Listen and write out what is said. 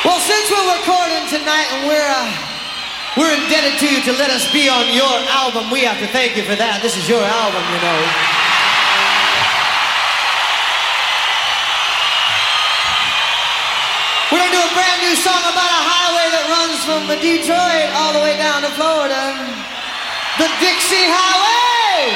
Well, since we're recording tonight and we're indebted to you to let us be on your album, we have to thank you for that. This is your album, you know. We're gonna do a brand new song about a highway that runs from Detroit all the way down to Florida. The Dixie Highway!